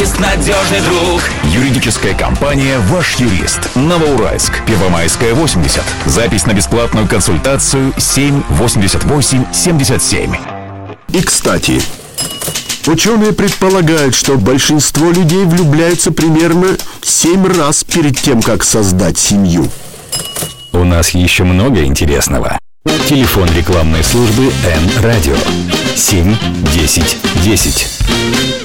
юрист, надежный друг. Юридическая компания «Ваш юрист». Новоуральск, Первомайская, 80. Запись на бесплатную консультацию 788-77. И, кстати, ученые предполагают, что большинство людей влюбляются примерно 7 раз перед тем, как создать семью. У нас еще много интересного. Телефон рекламной службы Н-Радио 7 10 10.